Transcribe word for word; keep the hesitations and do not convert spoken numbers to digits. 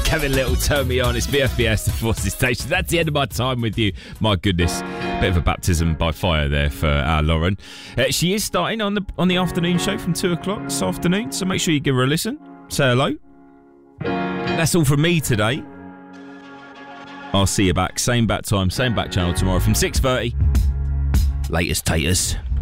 Kevin Little, turn me on. It's B F B S, the Forces Station. That's the end of my time with you. My goodness, bit of a baptism by fire there for our Lauren. Uh, she is starting on the on the afternoon show from two o'clock this afternoon, so make sure you give her a listen. Say hello. That's all from me today. I'll see you back, same bat time, same bat channel tomorrow from six thirty. Latest taters.